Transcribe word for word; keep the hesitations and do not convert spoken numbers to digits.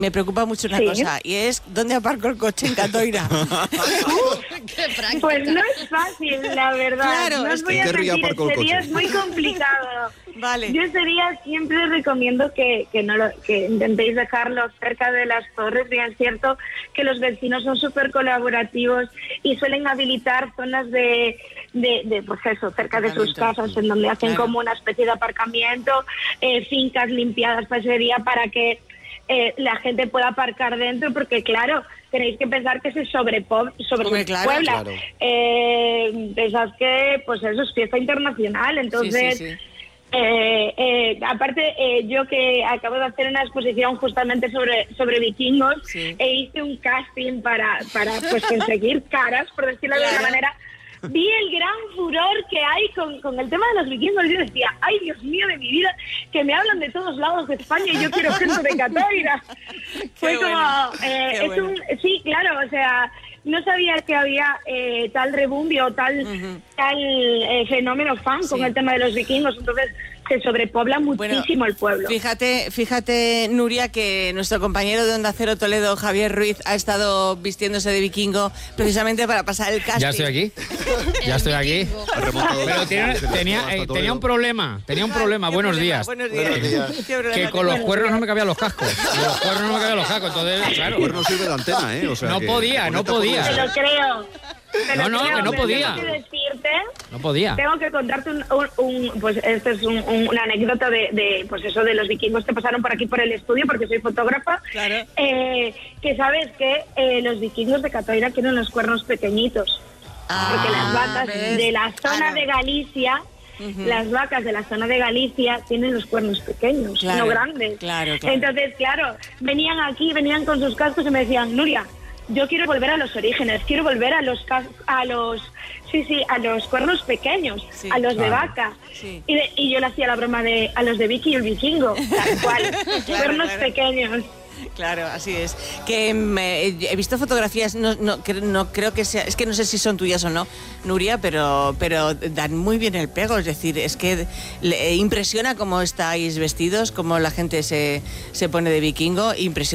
Me preocupa mucho una Sí. cosa, y es ¿dónde aparco el coche en Catoira? Pues no es fácil, la verdad. Claro, no es os voy que- a ¿En qué ría mentir, aparco el ese día coche? es muy complicado. Vale. Yo ese día siempre recomiendo que, que, no lo, que intentéis dejarlo cerca de las torres. Bien, es cierto que los vecinos son súper colaborativos y suelen habilitar zonas de, de, de pues eso, cerca de sus Aparcamiento. casas, en donde hacen Claro. como una especie de aparcamiento, eh, fincas limpiadas para ese día para que eh, la gente pueda aparcar dentro, porque claro, tenéis que pensar que se sobrepo- sobre Hombre, claro, Puebla. claro. Eh, pensad que pues eso es fiesta internacional, entonces Sí, sí, sí. Eh, eh, aparte eh, yo que acabo de hacer una exposición justamente sobre sobre vikingos, Sí. e hice un casting para para pues conseguir caras, por decirlo de alguna Claro. manera. Vi el gran furor que hay con, con el tema de los vikingos. Yo decía, ay Dios mío de mi vida, que me hablan de todos lados de España y yo quiero gente de Catoira. Fue como, bueno, eh, qué es bueno. un, sí, claro, o sea, no sabía que había eh, tal rebumbio, tal, Ujú. tal eh, fenómeno fan con Sí. el tema de los vikingos. Entonces se sobrepobla muchísimo el pueblo. Fíjate, fíjate, Nuria, que nuestro compañero de Onda Cero Toledo, Javier Ruiz, ha estado vistiéndose de vikingo precisamente para pasar el casting. Ya estoy aquí. Ya estoy aquí. Ha remontado Pero hasta- tiene- hasta tenía, eh, Toledo. tenía un problema. Tenía un problema. ¿Qué Buenos problema? días. Buenos días. Buenos días. ¿Qué problema Que con tenía? los cuernos no me cabían los cascos. Con los cuernos no me cabían los cascos. Entonces, claro. Pues no sirve de antena, ¿eh? O sea No que podía, te no conectas por podía. Te eso. lo creo. Te lo No, no, creo, que no pero podía. Tengo que decirte, No podía. tengo que contarte un, un- un- pues esto es un- un- una anécdota de, de, pues eso de los vikingos que pasaron por aquí por el estudio, porque soy fotógrafa. Claro. Eh, que sabes que eh, los vikingos de Catoira tienen los cuernos pequeñitos. Porque Ah, las vacas ¿ves? de la zona Claro. de Galicia, Ujú. las vacas de la zona de Galicia tienen los cuernos pequeños, Claro, no grandes. claro, claro. Entonces, claro, venían aquí, venían con sus cascos y me decían, Nuria, yo quiero volver a los orígenes, quiero volver a los cas- a los sí, sí, a los cuernos pequeños, Sí. a los de Claro. vaca. Sí. Y, de- y yo le hacía la broma de a los de Vicky y el vikingo, tal cual, cuernos claro. pequeños. Claro, así es. Que me, he visto fotografías, no, no, cre- no creo que sea, es que no sé si son tuyas o no, Nuria, pero, pero dan muy bien el pego. Es decir, es que le, impresiona cómo estáis vestidos, cómo la gente se, se pone de vikingo, impresiona.